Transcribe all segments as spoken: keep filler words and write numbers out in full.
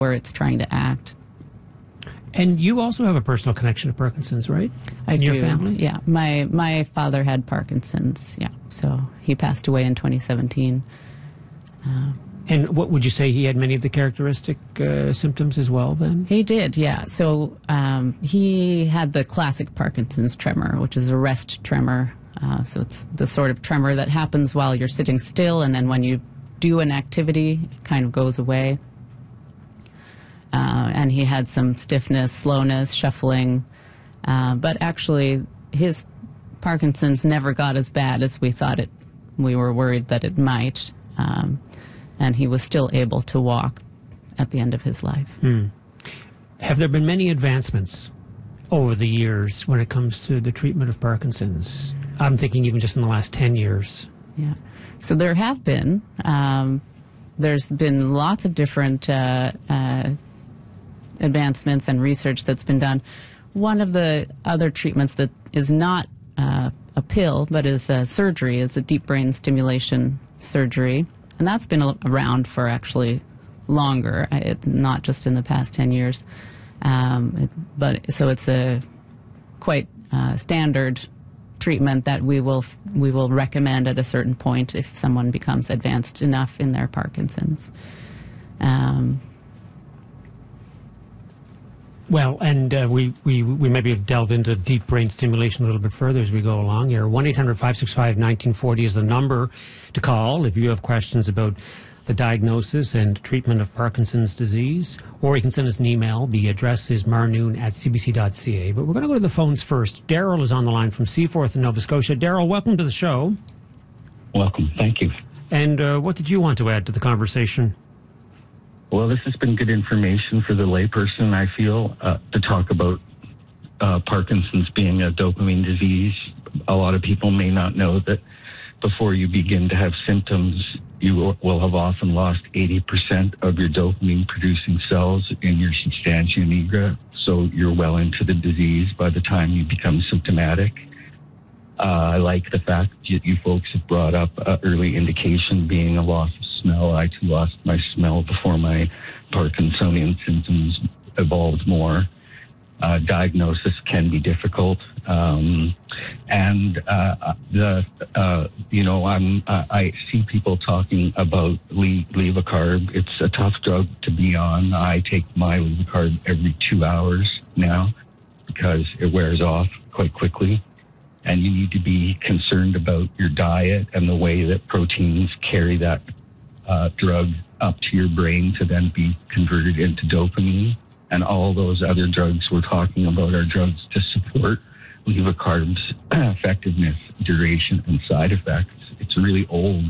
where it's trying to act. And you also have a personal connection to Parkinson's, right? I In do. your family? Yeah. My my father had Parkinson's. Yeah. So he passed away in twenty seventeen. Uh, and what would you say, he had many of the characteristic uh, symptoms as well then? He did, yeah. So um, he had the classic Parkinson's tremor, which is a rest tremor. Uh, so it's the sort of tremor that happens while you're sitting still, and then when you do an activity, it kind of goes away. Uh, and he had some stiffness, slowness, shuffling. Uh, but actually, his Parkinson's never got as bad as we thought it. We were worried that it might. Um, and he was still able to walk at the end of his life. Hmm. Have there been many advancements over the years when it comes to the treatment of Parkinson's? I'm thinking even just in the last ten years. Yeah. So there have been. Um, there's been lots of different uh, uh, advancements and research that's been done. One of the other treatments that is not uh, a pill, but is a surgery, is the deep brain stimulation surgery. And that's been around for actually longer, it, not just in the past ten years. Um, it, but so it's a quite uh, standard treatment that we will we will recommend at a certain point if someone becomes advanced enough in their Parkinson's. Um, Well, and uh, we, we, we maybe delve into deep brain stimulation a little bit further as we go along here. one eight hundred, five six five, one nine four zero is the number to call if you have questions about the diagnosis and treatment of Parkinson's disease. Or you can send us an email. The address is marnoon at c b c dot c a. But we're going to go to the phones first. Daryl is on the line from Seaforth in Nova Scotia. Daryl, welcome to the show. Welcome. Thank you. And uh, what did you want to add to the conversation? Well, this has been good information for the layperson, I feel, uh, to talk about uh, Parkinson's being a dopamine disease. A lot of people may not know that before you begin to have symptoms, you will have often lost eighty percent of your dopamine-producing cells in your substantia nigra, so you're well into the disease by the time you become symptomatic. Uh, I like the fact that you folks have brought up uh, early indication being a loss of smell. I, too, lost my smell before my Parkinsonian symptoms evolved more. Uh, diagnosis can be difficult. Um, and uh, the uh, you know, I'm uh, I see people talking about le- Levocarb. It's a tough drug to be on. I take my Levocarb every two hours now because it wears off quite quickly. And you need to be concerned about your diet and the way that proteins carry that uh, drug up to your brain to then be converted into dopamine. And all those other drugs we're talking about are drugs to support Levocarb's effectiveness, duration, and side effects. It's really old.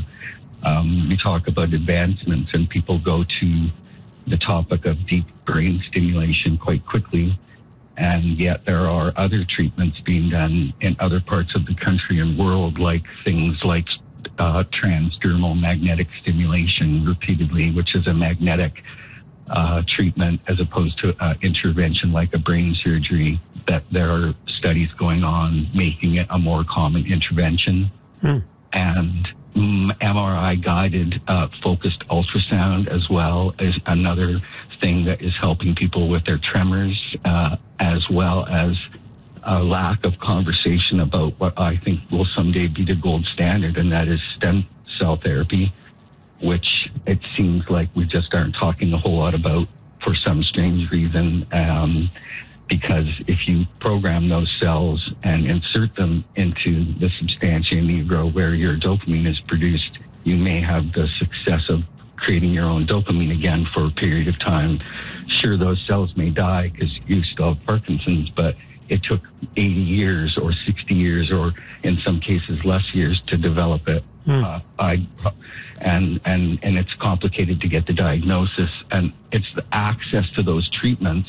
Um, we talk about advancements, and people go to the topic of deep brain stimulation quite quickly. And yet there are other treatments being done in other parts of the country and world, like things like uh, transdermal magnetic stimulation repeatedly, which is a magnetic uh, treatment as opposed to uh, intervention like a brain surgery, that there are studies going on making it a more common intervention. Hmm. And mm, M R I-guided uh, focused ultrasound as well is another thing that is helping people with their tremors, uh, as well as a lack of conversation about what I think will someday be the gold standard, and that is stem cell therapy, which it seems like we just aren't talking a whole lot about for some strange reason, um, because if you program those cells and insert them into the substantia nigra where your dopamine is produced, you may have the success of creating your own dopamine again for a period of time. Sure, those cells may die because you still have Parkinson's, but it took eighty years or sixty years or in some cases less years to develop it. Hmm. Uh, I, and, and, and it's complicated to get the diagnosis, and it's the access to those treatments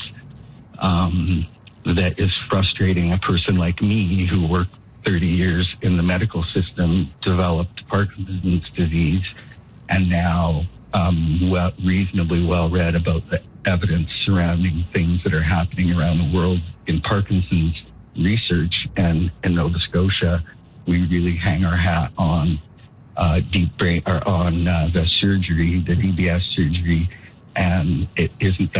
um, that is frustrating. A person like me who worked thirty years in the medical system, developed Parkinson's disease, and now um, well, reasonably well read about the evidence surrounding things that are happening around the world in Parkinson's research. And in Nova Scotia, we really hang our hat on uh, deep brain or on uh, the surgery, the D B S surgery, and it isn't that